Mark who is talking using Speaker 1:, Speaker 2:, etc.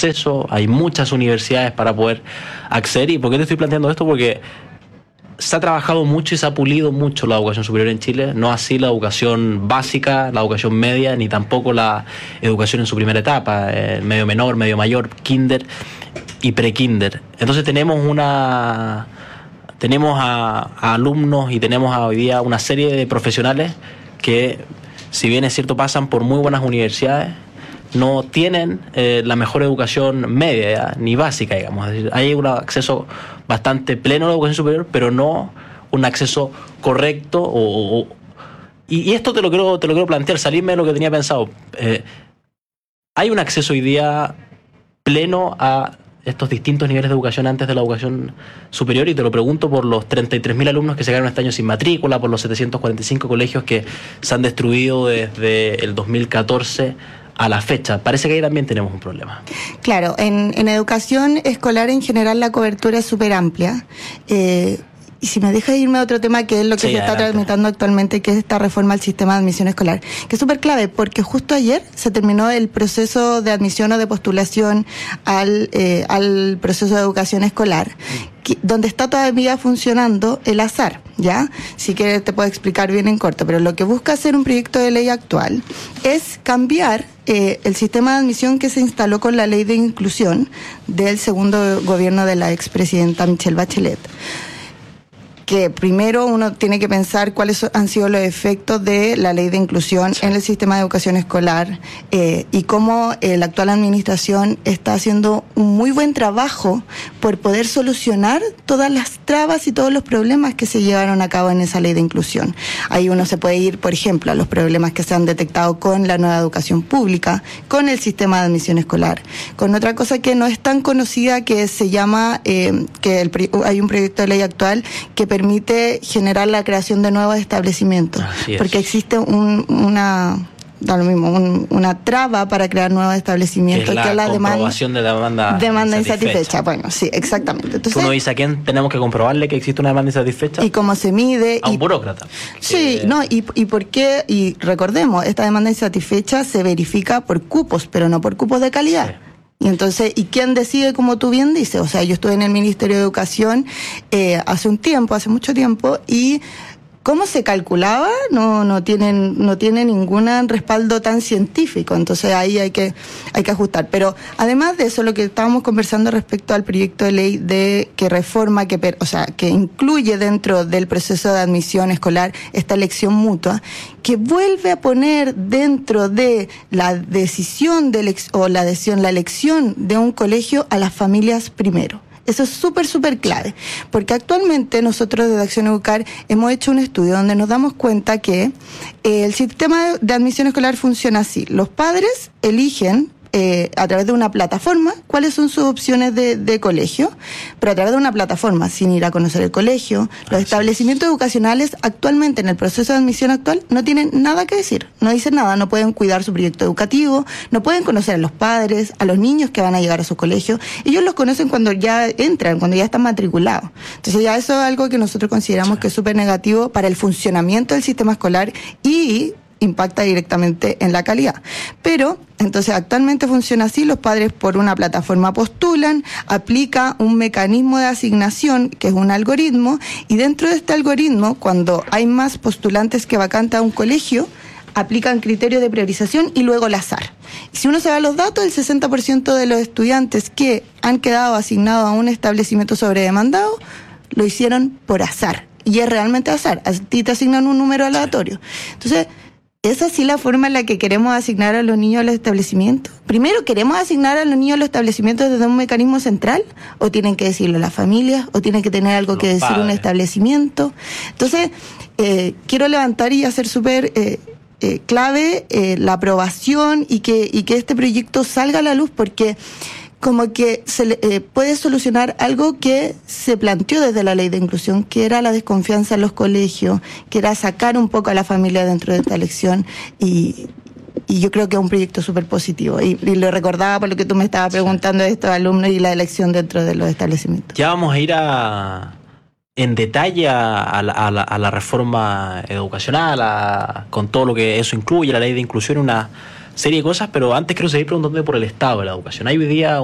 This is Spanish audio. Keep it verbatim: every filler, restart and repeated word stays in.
Speaker 1: acceso, hay muchas universidades para poder acceder. ¿Y por qué te estoy planteando esto? Porque se ha trabajado mucho y se ha pulido mucho la educación superior en Chile, no así la educación básica, la educación media, ni tampoco la educación en su primera etapa, eh, medio menor, medio mayor, kinder y pre-kinder. Entonces tenemos una tenemos a, a alumnos y tenemos a hoy día una serie de profesionales que, si bien es cierto, pasan por muy buenas universidades, no tienen eh, la mejor educación media, ¿ya? Ni básica, digamos. Es decir, hay un acceso bastante pleno a la educación superior, pero no un acceso correcto. O, o, y, y esto te lo quiero, te lo quiero plantear, salirme de lo que tenía pensado. Eh, hay un acceso hoy día pleno a estos distintos niveles de educación antes de la educación superior, y te lo pregunto por los treinta y tres mil alumnos que se quedaron este año sin matrícula, por los setecientos cuarenta y cinco colegios que se han destruido desde el dos mil catorce a la fecha. Parece que ahí también tenemos un problema.
Speaker 2: Claro, en, en educación escolar en general la cobertura es súper amplia. Eh, y si me dejas irme a otro tema, que es lo que sí, se adelante. Está tramitando actualmente, que es esta reforma al sistema de admisión escolar, que es súper clave, porque justo ayer se terminó el proceso de admisión o de postulación al, eh, al proceso de educación escolar, que, donde está todavía funcionando el azar, ¿ya? Si quieres te puedo explicar bien en corto, pero lo que busca hacer un proyecto de ley actual es cambiar eh, el sistema de admisión que se instaló con la ley de inclusión del segundo gobierno de la expresidenta Michelle Bachelet. Que primero uno tiene que pensar cuáles han sido los efectos de la ley de inclusión sí. en el sistema de educación escolar eh, y cómo eh, la actual administración está haciendo un muy buen trabajo por poder solucionar todas las trabas y todos los problemas que se llevaron a cabo en esa ley de inclusión. Ahí uno se puede ir, por ejemplo, a los problemas que se han detectado con la nueva educación pública, con el sistema de admisión escolar, con otra cosa que no es tan conocida, que se llama, eh, que el, hay un proyecto de ley actual que permite generar la creación de nuevos establecimientos, porque existe un, una da lo mismo, un, una traba para crear nuevos establecimientos,
Speaker 1: que es la,
Speaker 2: que es la
Speaker 1: comprobación demanda, de demanda,
Speaker 2: demanda insatisfecha. insatisfecha. Bueno, sí, exactamente. Entonces,
Speaker 1: uno dice, ¿a quién tenemos que comprobarle que existe una demanda insatisfecha?
Speaker 2: Y cómo se mide.
Speaker 1: A un
Speaker 2: y,
Speaker 1: burócrata.
Speaker 2: Sí, que... no, y, y por qué, y recordemos, esta demanda insatisfecha se verifica por cupos, pero no por cupos de calidad. Sí. Y entonces, ¿y quién decide, como tú bien dices? O sea, yo estuve en el Ministerio de Educación eh, hace un tiempo, hace mucho tiempo, y cómo se calculaba no no tienen no tiene ningún respaldo tan científico. Entonces ahí hay que hay que ajustar. Pero además de eso, lo que estábamos conversando respecto al proyecto de ley de que reforma, que o sea que incluye dentro del proceso de admisión escolar esta elección mutua, que vuelve a poner dentro de la decisión de elec- o la decisión la elección de un colegio a las familias primero. Eso es súper, súper clave, porque actualmente nosotros desde Acción Educar hemos hecho un estudio donde nos damos cuenta que eh, el sistema de admisión escolar funciona así. Los padres eligen eh, a través de una plataforma cuáles son sus opciones de, de colegio, pero a través de una plataforma, sin ir a conocer el colegio. Los establecimientos educacionales actualmente en el proceso de admisión actual no tienen nada que decir, no dicen nada, no pueden cuidar su proyecto educativo, no pueden conocer a los padres, a los niños que van a llegar a su colegio. Ellos los conocen cuando ya entran, cuando ya están matriculados. Entonces ya eso es algo que nosotros consideramos que es súper negativo para el funcionamiento del sistema escolar y impacta directamente en la calidad. Pero, entonces, actualmente funciona así: los padres por una plataforma postulan, aplica un mecanismo de asignación, que es un algoritmo, y dentro de este algoritmo, cuando hay más postulantes que vacantes a un colegio, aplican criterios de priorización y luego el azar. Y si uno se va a los datos, el sesenta por ciento de los estudiantes que han quedado asignados a un establecimiento sobredemandado, lo hicieron por azar. Y es realmente azar. A ti te asignan un número aleatorio. Entonces, ¿es así la forma en la que queremos asignar a los niños a los establecimientos? Primero, ¿queremos asignar a los niños a los establecimientos desde un mecanismo central? ¿O tienen que decirlo las familias? ¿O tienen que tener algo los que decir padres. Un establecimiento? Entonces, eh, quiero levantar y hacer súper eh, eh, clave eh, la aprobación y que, y que este proyecto salga a la luz, porque como que se le, eh, puede solucionar algo que se planteó desde la ley de inclusión, que era la desconfianza en los colegios, que era sacar un poco a la familia dentro de esta elección, y, y yo creo que es un proyecto súper positivo. Y, y lo recordaba por lo que tú me estabas preguntando de estos alumnos y la elección dentro de los establecimientos.
Speaker 1: Ya vamos a ir a en detalle a, a, la, a, la, a la reforma educacional, a, con todo lo que eso incluye, la ley de inclusión, una serie de cosas, pero antes quiero seguir preguntando por el estado de la educación. Hay hoy día